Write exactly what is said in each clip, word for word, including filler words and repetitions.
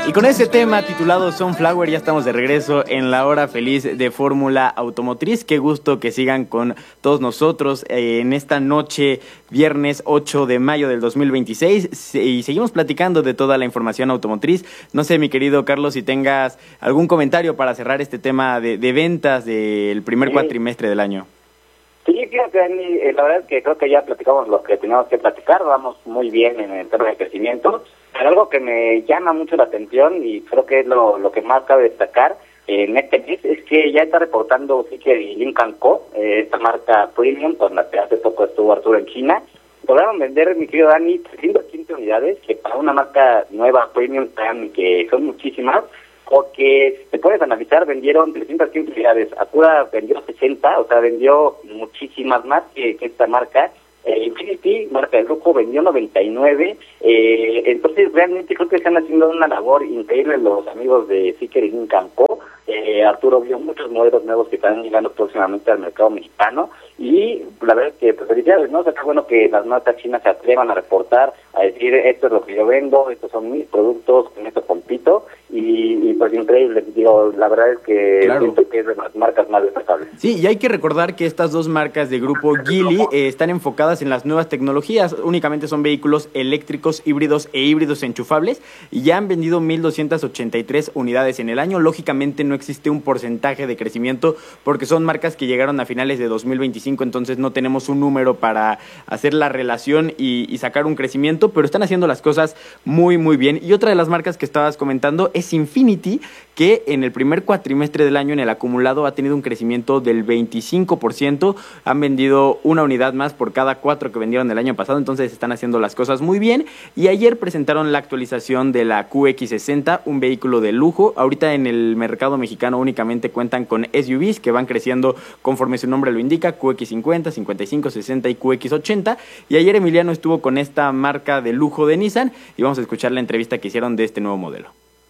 Y con ese tema titulado Sunflower ya estamos de regreso en la hora feliz de Fórmula Automotriz. Qué gusto que sigan con todos nosotros eh, en esta noche, viernes ocho de mayo del dos mil veintiséis, y seguimos platicando de toda la información automotriz. No sé, mi querido Carlos, si tengas algún comentario para cerrar este tema de, de ventas del primer sí. cuatrimestre del año. Sí, fíjate, Dani, eh, la verdad es que creo que ya platicamos lo que teníamos que platicar, vamos muy bien en el tema de crecimiento, pero algo que me llama mucho la atención y creo que es lo, lo que más cabe destacar eh, en este mes es que ya está reportando Zeekr y Lynk and Co, eh, esta marca premium con la que hace poco estuvo Arturo en China. Lograron vender, mi querido Dani, trescientas quince unidades, que para una marca nueva premium, que son muchísimas, porque si te puedes analizar, vendieron trescientas quince unidades, Acura vendió sesenta, o sea, vendió muchísimas más que, que esta marca. Eh, Infiniti, marca de lujo, vendió noventa y nueve, eh, entonces realmente creo que están haciendo una labor increíble los amigos de Zeekr y Lynk and Co. Eh, Arturo vio muchos modelos nuevos que están llegando próximamente al mercado mexicano y la verdad es que pues felicidades, ¿no? O sea, qué bueno que las marcas chinas se atrevan a reportar, a decir esto es lo que yo vendo, estos son mis productos, con esto compito y, y pues increíble, digo, la verdad es que claro. siento que es de las marcas más destacables. Sí, y hay que recordar que estas dos marcas de grupo Geely eh, están enfocadas en las nuevas tecnologías, únicamente son vehículos eléctricos, híbridos e híbridos enchufables y ya han vendido mil doscientas ochenta y tres unidades en el año. Lógicamente no existe un porcentaje de crecimiento porque son marcas que llegaron a finales de dos mil veinticinco, entonces no tenemos un número para hacer la relación y, y sacar un crecimiento, pero están haciendo las cosas muy muy bien. Y otra de las marcas que estabas comentando es Infiniti, que en el primer cuatrimestre del año en el acumulado ha tenido un crecimiento del veinticinco por ciento, han vendido una unidad más por cada cuatro que vendieron el año pasado, entonces están haciendo las cosas muy bien. Y ayer presentaron la actualización de la Q X sesenta, un vehículo de lujo. Ahorita en el mercado mexicano únicamente cuentan con S U Vs que van creciendo conforme su nombre lo indica, Q X cincuenta, cincuenta y cinco, sesenta y Q X ochenta, y ayer Emiliano estuvo con esta marca de lujo de Nissan y vamos a escuchar la entrevista que hicieron de este nuevo modelo.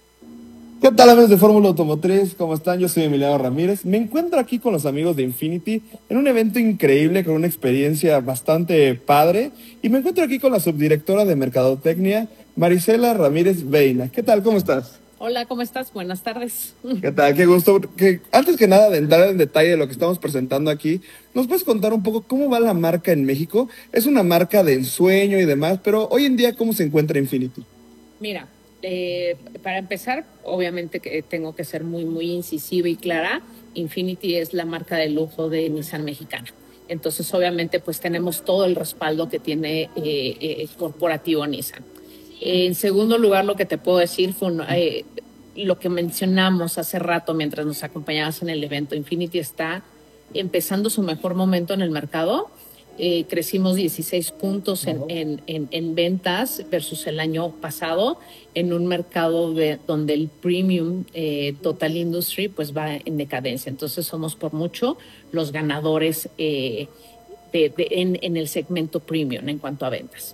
¿Qué tal, amigos de Fórmula Automotriz? ¿Cómo están? Yo soy Emiliano Ramírez. Me encuentro aquí con los amigos de Infiniti en un evento increíble con una experiencia bastante padre. Y me encuentro aquí con la subdirectora de Mercadotecnia, Marisela Ramírez Veina. ¿Qué tal? ¿Cómo estás? Hola, ¿cómo estás? Buenas tardes. ¿Qué tal? Qué gusto. Que, antes que nada de entrar en detalle de lo que estamos presentando aquí, ¿nos puedes contar un poco cómo va la marca en México? Es una marca de ensueño y demás, pero hoy en día, ¿cómo se encuentra Infiniti? Mira, eh, para empezar, obviamente que tengo que ser muy, muy incisiva y clara. Infiniti es la marca de lujo de Nissan mexicana. Entonces, obviamente, pues tenemos todo el respaldo que tiene eh, eh, corporativo Nissan. En segundo lugar, lo que te puedo decir fue un, eh, lo que mencionamos hace rato mientras nos acompañabas en el evento. Infiniti está empezando su mejor momento en el mercado. Eh, crecimos dieciséis puntos en, en, en, en ventas versus el año pasado en un mercado de, donde el premium eh, total industry pues va en decadencia. Entonces somos por mucho los ganadores eh, de, de, en, en el segmento premium en cuanto a ventas.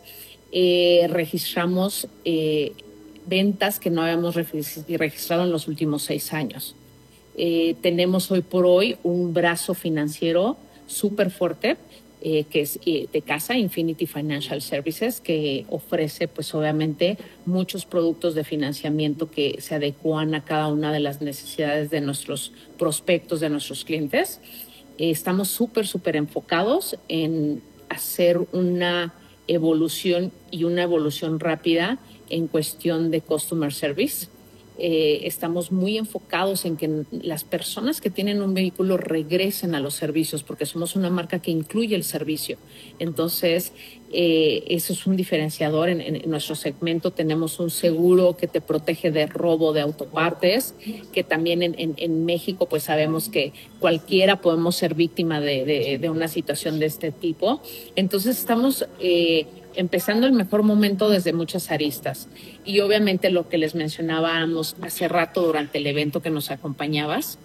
Eh, registramos eh, ventas que no habíamos registrado en los últimos seis años. Eh, tenemos hoy por hoy un brazo financiero súper fuerte eh, que es eh, de casa, Infiniti Financial Services, que ofrece pues obviamente muchos productos de financiamiento que se adecuan a cada una de las necesidades de nuestros prospectos, de nuestros clientes. Eh, estamos súper, súper enfocados en hacer una evolución y una evolución rápida en cuestión de customer service. Eh, estamos muy enfocados en que las personas que tienen un vehículo regresen a los servicios porque somos una marca que incluye el servicio. Entonces, eh, eso es un diferenciador en, en nuestro segmento. Tenemos un seguro que te protege de robo de autopartes, que también en, en, en México pues sabemos que cualquiera podemos ser víctima de, de, de una situación de este tipo. Entonces, estamos Eh, empezando el mejor momento desde muchas aristas. Y obviamente lo que les mencionábamos hace rato durante el evento que nos acompañabas,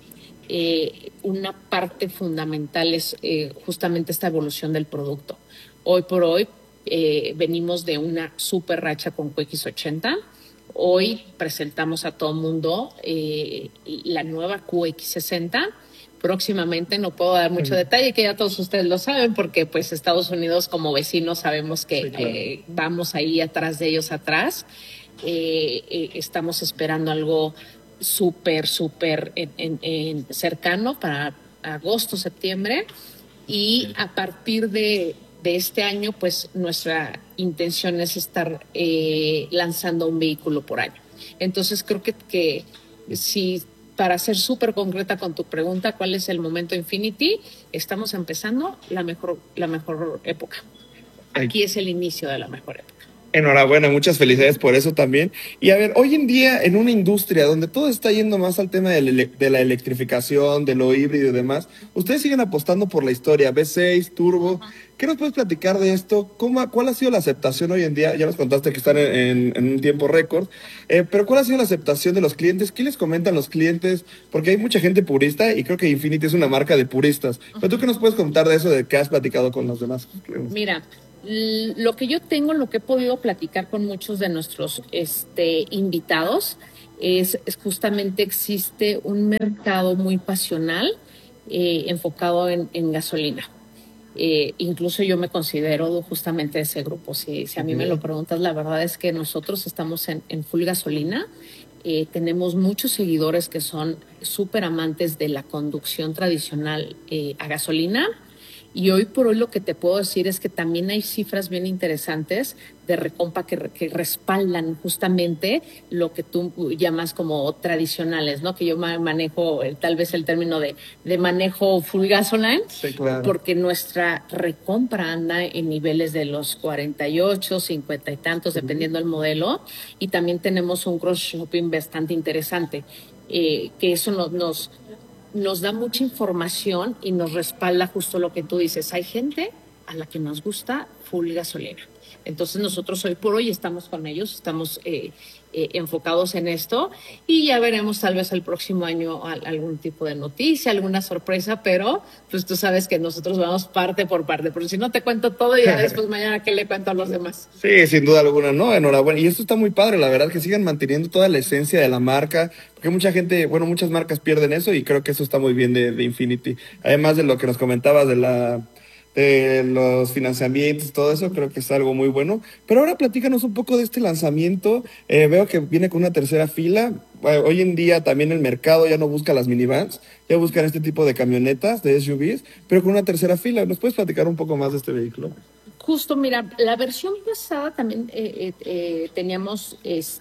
eh, una parte fundamental es eh, justamente esta evolución del producto. Hoy por hoy eh, venimos de una super racha con Q X ochenta. Hoy presentamos a todo el mundo eh, la nueva Q X sesenta. Próximamente, no puedo dar mucho detalle, que ya todos ustedes lo saben, porque pues Estados Unidos como vecino sabemos que sí, claro. eh, vamos ahí atrás de ellos atrás. eh, eh, estamos esperando algo súper, súper en, en, en cercano para agosto, septiembre, y a partir de, de este año, pues nuestra intención es estar eh, lanzando un vehículo por año. Entonces creo que, que si, para ser súper concreta con tu pregunta, ¿cuál es el momento Infiniti? Estamos empezando la mejor, la mejor época. Aquí es el inicio de la mejor época. Enhorabuena, muchas felicidades por eso también. Y a ver, hoy en día en una industria donde todo está yendo más al tema de la, de la electrificación, de lo híbrido y demás, ustedes siguen apostando por la historia, V seis, turbo. ¿Qué nos puedes platicar de esto? ¿Cómo, ¿Cuál ha sido la aceptación hoy en día? Ya nos contaste que están en, en, en un tiempo récord, eh, pero ¿cuál ha sido la aceptación de los clientes? ¿Qué les comentan los clientes? Porque hay mucha gente purista y creo que Infiniti es una marca de puristas. ¿Pero tú qué nos puedes contar de eso, de qué has platicado con los demás? Mira, lo que yo tengo, lo que he podido platicar con muchos de nuestros este, invitados, es, es justamente existe un mercado muy pasional eh, enfocado en, en gasolina. Eh, incluso yo me considero justamente ese grupo. Si, si a mí me lo preguntas, la verdad es que nosotros estamos en, en full gasolina. Eh, tenemos muchos seguidores que son súper amantes de la conducción tradicional eh, a gasolina. Y hoy por hoy lo que te puedo decir es que también hay cifras bien interesantes de recompa que, que respaldan justamente lo que tú llamas como tradicionales, ¿no? Que yo manejo eh, tal vez el término de, de manejo full gasoline, sí, claro. Porque nuestra recompra anda en niveles de los cuarenta y ocho, cincuenta y tantos, uh-huh. dependiendo del modelo. Y también tenemos un cross shopping bastante interesante, eh, que eso nos... nos nos da mucha información y nos respalda justo lo que tú dices. Hay gente a la que nos gusta full gasolina. Entonces nosotros hoy por hoy estamos con ellos, estamos eh, eh, enfocados en esto y ya veremos tal vez el próximo año algún tipo de noticia, alguna sorpresa, pero pues tú sabes que nosotros vamos parte por parte, porque si no te cuento todo y ya después mañana qué le cuento a los demás. Sí, sin duda alguna, ¿no? Enhorabuena. Y esto está muy padre, la verdad, que sigan manteniendo toda la esencia de la marca, porque mucha gente, bueno, muchas marcas pierden eso y creo que eso está muy bien de, de Infiniti. Además de lo que nos comentabas de la... de los financiamientos, todo eso, creo que es algo muy bueno. Pero ahora platícanos un poco de este lanzamiento. Eh, veo que viene con una tercera fila. Eh, hoy en día también el mercado ya no busca las minivans, ya buscan este tipo de camionetas, de S U Vs, pero con una tercera fila. ¿Nos puedes platicar un poco más de este vehículo? Justo, mira, la versión pasada también eh, eh, eh, teníamos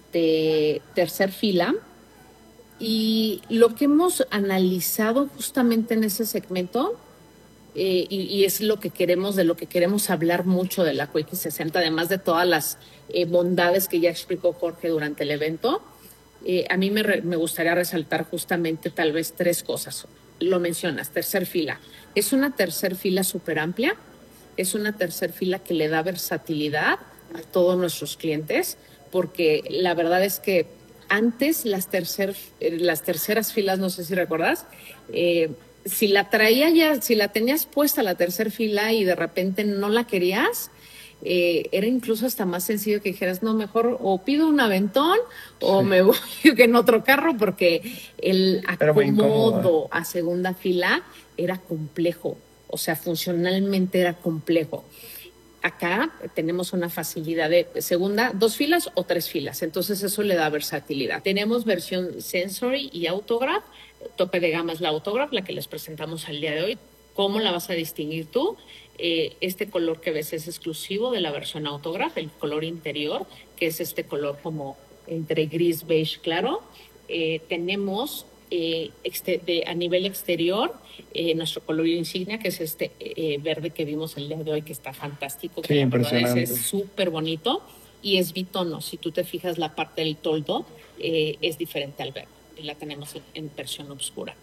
este tercer fila. Y lo que hemos analizado justamente en ese segmento, Eh, y, y es lo que queremos, de lo que queremos hablar mucho de la Q X sesenta, además de todas las eh, bondades que ya explicó Jorge durante el evento. Eh, a mí me, re, me gustaría resaltar justamente tal vez tres cosas. Lo mencionas, tercer fila. Es una tercer fila súper amplia, es una tercer fila que le da versatilidad a todos nuestros clientes, porque la verdad es que antes las, tercer, eh, las terceras filas, no sé si recuerdas, eh, si la traía ya, si la tenías puesta la tercera fila y de repente no la querías, eh, era incluso hasta más sencillo que dijeras, no, mejor o pido un aventón o sí. me voy en otro carro, porque el acomodo a segunda fila era complejo, o sea, funcionalmente era complejo. Acá tenemos una facilidad de segunda, dos filas o tres filas, entonces eso le da versatilidad. Tenemos versión Sensory y Autograph. Tope de gama es la Autograph, la que les presentamos al día de hoy. ¿Cómo la vas a distinguir tú? Eh, este color que ves es exclusivo de la versión Autograph, el color interior, que es este color como entre gris, beige claro. Eh, tenemos eh, de, a nivel exterior eh, nuestro color insignia, que es este eh, verde que vimos el día de hoy, que está fantástico, que sí, la verdad es súper bonito y es bitono. Si tú te fijas, la parte del toldo eh, es diferente al verde. La tenemos en, en versión oscura.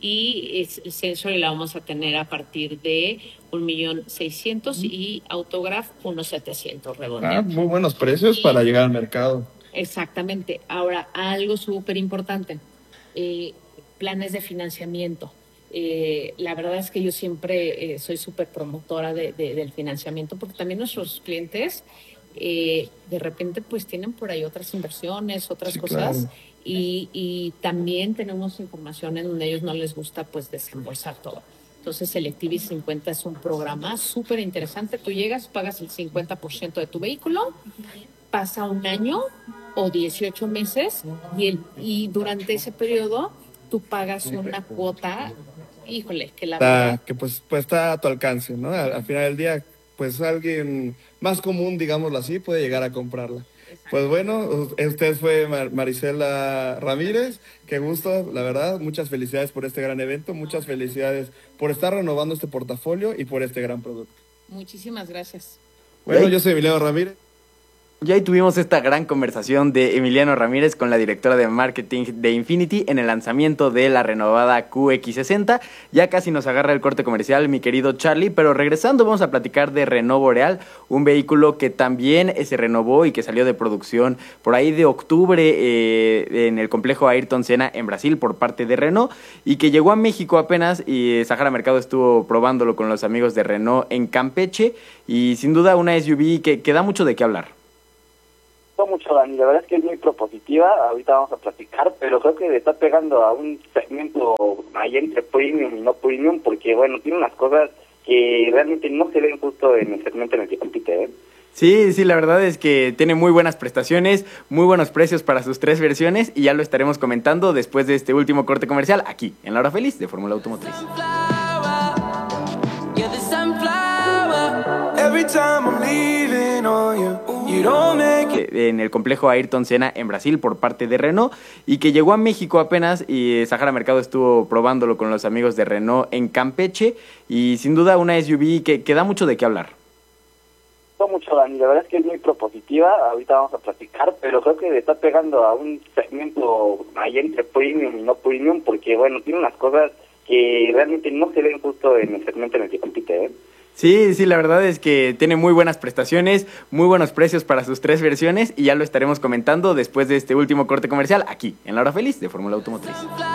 Y es, el Sensory la vamos a tener a partir de un millón seiscientos y Autograph unos setecientos redondeados. Ah, muy buenos precios y, para llegar al mercado. Exactamente. Ahora, algo súper importante, eh, planes de financiamiento. Eh, la verdad es que yo siempre eh, soy súper promotora de, de, del financiamiento, porque también nuestros clientes eh, de repente pues tienen por ahí otras inversiones, otras sí, cosas. Claro. Y, y también tenemos información en donde a ellos no les gusta pues desembolsar todo. Entonces el Activi cincuenta es un programa súper interesante. Tú llegas, pagas el cincuenta por ciento de tu vehículo pasa un año o dieciocho meses y, el, y durante ese periodo tú pagas una cuota, híjole, que la Está, verdad... que pues, pues está a tu alcance, ¿no? Al, al final del día, pues alguien más común, digámoslo así, puede llegar a comprarla. Pues bueno, usted fue Mar Marisela Ramírez, qué gusto, la verdad, muchas felicidades por este gran evento, muchas felicidades por estar renovando este portafolio y por este gran producto. Muchísimas gracias. Bueno, yo soy Emiliano Ramírez. Y ahí tuvimos esta gran conversación de Emiliano Ramírez con la directora de marketing de Infiniti en el lanzamiento de la renovada Q X sesenta. Ya casi nos agarra el corte comercial, mi querido Charlie, pero regresando vamos a platicar de Renault Boreal, un vehículo que también se renovó y que salió de producción por ahí de octubre eh, en el complejo Ayrton Senna en Brasil por parte de Renault y que llegó a México apenas y Sahara Mercado estuvo probándolo con los amigos de Renault en Campeche y sin duda una S U V que, que da mucho de qué hablar. Mucho, Dani, la verdad es que es muy propositiva, ahorita vamos a platicar, pero creo que le está pegando a un segmento ahí entre premium y no premium, porque bueno, tiene unas cosas que realmente no se ven justo en el segmento en el que compite, ¿eh? Sí, sí, la verdad es que tiene muy buenas prestaciones, muy buenos precios para sus tres versiones y ya lo estaremos comentando después de este último corte comercial aquí, en La Hora Feliz de Fórmula Automotriz. En el complejo Ayrton Senna en Brasil por parte de Renault y que llegó a México apenas y Sahara Mercado estuvo probándolo con los amigos de Renault en Campeche y sin duda una S U V que, que da mucho de qué hablar. Mucho, Dani, la verdad es que es muy propositiva, ahorita vamos a platicar, pero creo que le está pegando a un segmento ahí entre premium y no premium, porque bueno, tiene unas cosas que realmente no se ven justo en el segmento en el que compite, ¿eh? Sí, sí, la verdad es que tiene muy buenas prestaciones, muy buenos precios para sus tres versiones y ya lo estaremos comentando después de este último corte comercial aquí, en La Hora Feliz de Fórmula Automotriz.